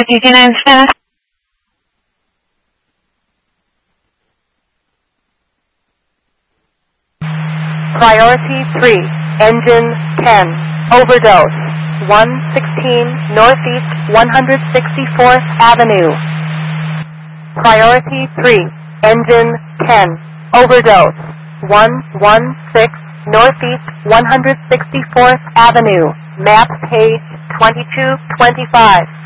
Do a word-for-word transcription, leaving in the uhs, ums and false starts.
fifty-nine staff. Priority three, engine ten, overdose, one sixteen Northeast one hundred sixty-fourth Avenue. Priority three, engine ten, overdose, one sixteen Northeast one hundred sixty-fourth Avenue, map page twenty-two twenty-five.